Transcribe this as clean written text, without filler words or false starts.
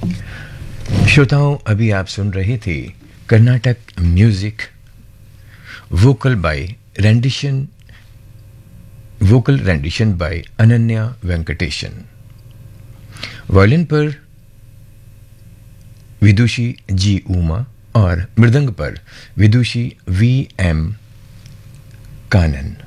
श्रोताओं, अभी आप सुन रहे थे Karnataka music vocal rendition by Ananya Venkatesan. Violin पर विदुषी जी उमा और मृदंग पर विदुषी वी एम कानन।